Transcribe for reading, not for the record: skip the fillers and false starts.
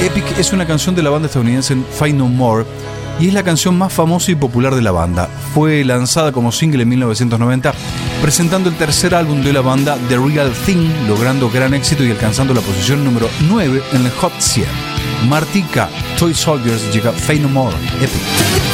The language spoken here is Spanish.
Epic es una canción de la banda estadounidense Faith No More y es la canción más famosa y popular de la banda. Fue lanzada como single en 1990, presentando el tercer álbum de la banda, The Real Thing, logrando gran éxito y alcanzando la posición número 9 en el Hot 100. Marty K, Toy Soldiers, llega Faith No More, Epic.